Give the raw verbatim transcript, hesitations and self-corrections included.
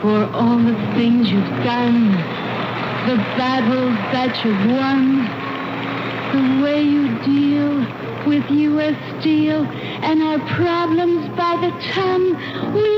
for all the things you've done, the battles that you've won, the way you deal with U S Steel and our problems by the ton. We